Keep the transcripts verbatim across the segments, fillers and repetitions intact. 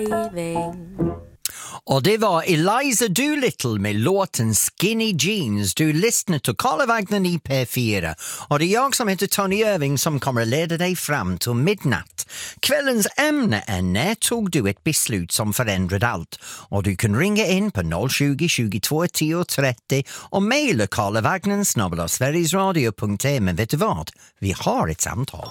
Och det var Eliza Doolittle med låten Skinny Jeans. Du lyssnar till Karla Wagner i P fyra. Och det är jag som heter Tony Irving som kommer att leda dig fram till midnatt. Kvällens ämne är när tog du ett beslut som förändrade allt? Och du kan ringa in på noll tjugo, tjugotvå, tio, trettio och mejla Karla Wagner snabel-a sverigesradio punkt se. Men vet du vad? Vi har ett samtal.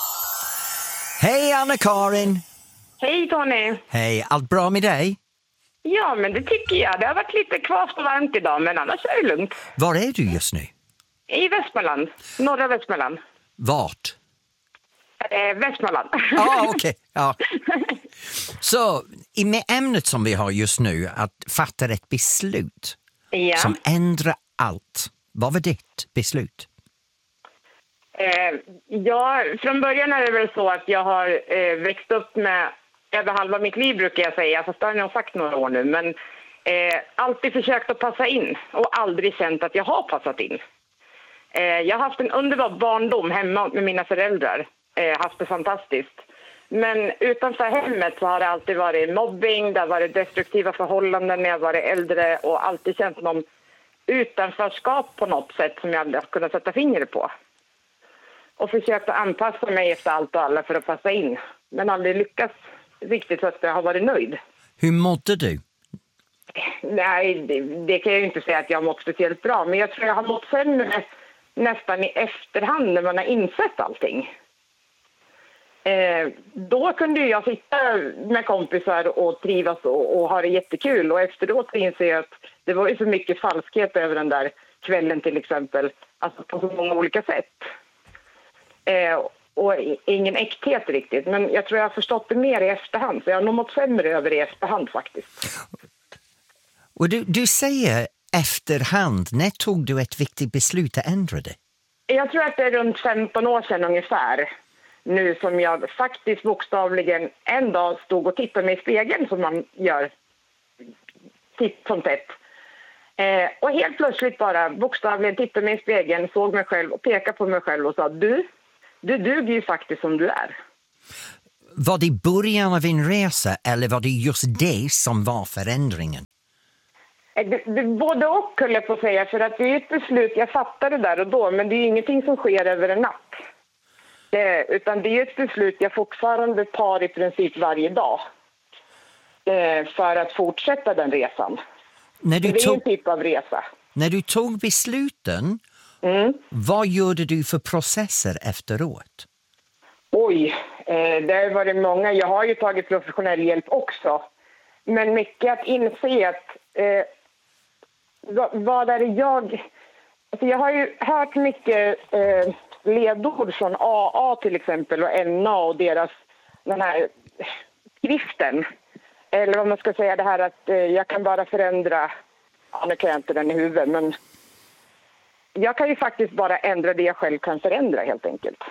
Hej Anna-Karin! Hej Tony! Hej, allt bra med dig? Ja, men det tycker jag. Det har varit lite kvast och varmt idag, men annars är det lugnt. Var är du just nu? I Västmanland. Norra Västmanland. Vart? Eh, Västmanland. Ah, okej. Okay. Ja. Så, i med ämnet som vi har just nu, att fatta ett beslut Ja. som ändrar allt. Vad var ditt beslut? Eh, ja, från början är det väl så att jag har eh, växt upp med över halva mitt liv brukar jag säga, fast det har jag sagt några år nu, men eh, alltid försökt att passa in och aldrig känt att jag har passat in. Eh, jag har haft en underbar barndom hemma med mina föräldrar, eh, haft det fantastiskt. Men utanför hemmet så har det alltid varit mobbing, det har varit destruktiva förhållanden när jag varit äldre och alltid känt någon utanförskap på något sätt som jag aldrig har kunnat sätta fingret på. Och försökt att anpassa mig efter allt och alla för att passa in, men aldrig lyckats riktigt så att jag har varit nöjd. Hur mådde du? Nej, det, det kan jag ju inte säga att jag har mått speciellt bra. Men jag tror jag har mått sämre nästan i efterhand när man har insett allting. Eh, då kunde jag sitta med kompisar och trivas och, och ha det jättekul. Och efteråt inser jag att det var ju så mycket falskhet över den där kvällen till exempel. Alltså på så många olika sätt. Eh, Och ingen äkthet riktigt. Men jag tror jag har förstått det mer i efterhand. Så jag har nog mått sämre över i efterhand faktiskt. Och du, du säger efterhand. När tog du ett viktigt beslut att ändra det? Jag tror att det är runt femton år sedan ungefär. Nu som jag faktiskt bokstavligen en dag stod och tittade mig i spegeln som man gör titt som tätt. Eh, och helt plötsligt bara bokstavligen tittade mig i spegeln, såg mig själv och pekade på mig själv och sa du... Du duger ju faktiskt som du är. Var det början av en resa eller var det just det som var förändringen? Det, det, både och skulle jag på säga, för att det är ett beslut jag fattade där och då, men det är ingenting som sker över en natt. Det, utan det är ett beslut jag fortfarande tar i princip varje dag eh, för att fortsätta den resan. När du det är tog, en typ av resa. När du tog besluten, mm. vad gjorde du för processer efteråt? Oj, eh, det har varit många. Jag har ju tagit professionell hjälp också. Men mycket att inse att eh, vad, vad är det jag... Alltså jag har ju hört mycket eh, ledord från A A till exempel och N A och deras den här skriften. Eller vad man ska säga, det här att eh, jag kan bara förändra... Ja, nu kan jag inte den i huvudet, men jag kan ju faktiskt bara ändra det jag själv kan förändra helt enkelt.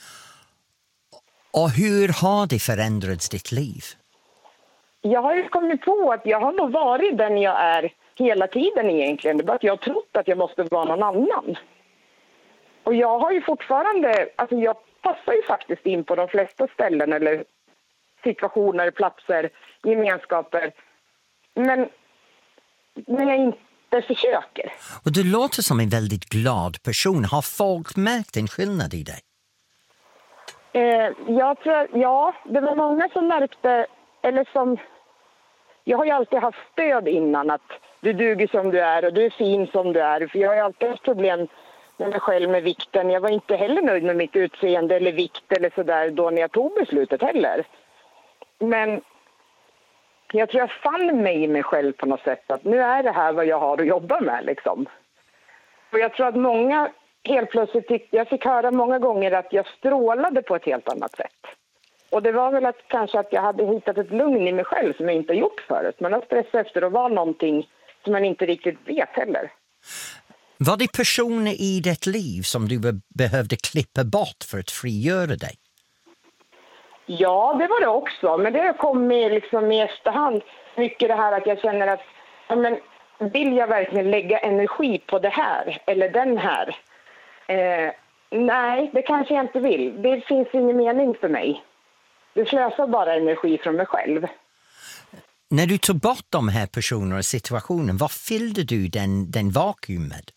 Och hur har det förändrats ditt liv? Jag har ju kommit på att jag har nog varit den jag är hela tiden egentligen. Det är bara att jag har trott att jag måste vara någon annan. Och jag har ju fortfarande, alltså jag passar ju faktiskt in på de flesta ställen eller situationer, platser, gemenskaper. Men när jag inte försöker. Och du låter som en väldigt glad person. Har folk märkt en skillnad i dig? Eh, jag tror, ja, det var många som märkte, eller som... Jag har ju alltid haft stöd innan att du duger som du är och du är fin som du är. För jag har ju alltid haft problem med mig själv med vikten. Jag var inte heller nöjd med mitt utseende eller vikt eller sådär då när jag tog beslutet heller. Men jag tror jag fann mig i mig själv på något sätt att nu är det här vad jag har att jobba med liksom. Och jag tror att många helt plötsligt, fick, jag fick höra många gånger att jag strålade på ett helt annat sätt. Och det var väl att kanske att jag hade hittat ett lugn i mig själv som jag inte gjort förut. Man har stressat efter att vara någonting som man inte riktigt vet heller. Var det personer i ditt liv som du be- behövde klippa bort för att frigöra dig? Ja, det var det också. Men det kom med liksom i efterhand. Mycket det här att jag känner att ja, men, vill jag verkligen lägga energi på det här eller den här? Eh, nej, det kanske jag inte vill. Det finns ingen mening för mig. Det slösar bara energi från mig själv. När du tog bort de här personerna och situationen, vad fyllde du den, den vakuum med?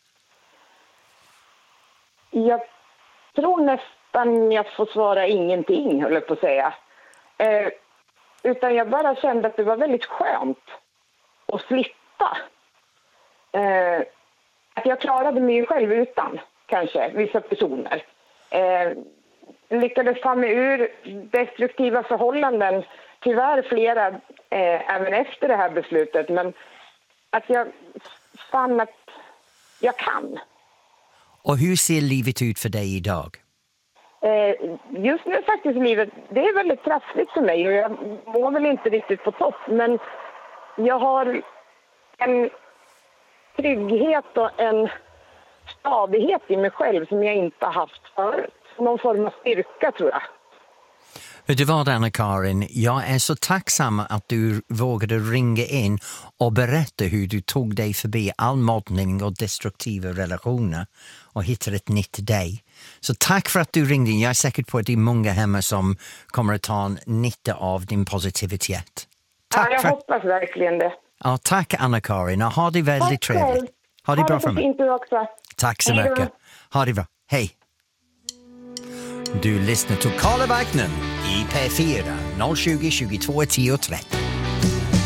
Jag tror nästan jag får svara ingenting, höll jag på att säga. Eh, utan jag bara kände att det var väldigt skönt att slippa. Eh, att jag klarade mig själv utan, kanske, vissa personer. Eh, lyckades ta mig ur destruktiva förhållanden, tyvärr flera eh, även efter det här beslutet. Men att jag fann att jag kan. Och hur ser livet ut för dig idag? Eh, just nu faktiskt livet, det är väldigt trassligt för mig och jag mår väl inte riktigt på topp. Men jag har en trygghet och en stadighet i mig själv som jag inte har haft förut. Någon form av styrka, tror jag. Vet du vad, Anna-Karin? Jag är så tacksam att du vågade ringa in och berätta hur du tog dig förbi all mobbning och destruktiva relationer och hittade ett nytt dig. Så tack för att du ringde in. Jag är säker på att det är många hemma som kommer att ta en nytta av din positivitet. Tack, ja, jag för... hoppas verkligen det. Ja, tack Anna-Karin, och ha det väldigt tack trevligt. Själv. Ha det ha bra det för mig. Fint du också. Tack så Hej då. mycket. Ha det bra. Hej. Du lyssnar till Karla Wagner i P fyra noll tjugo, tjugotvå, tio, trettio.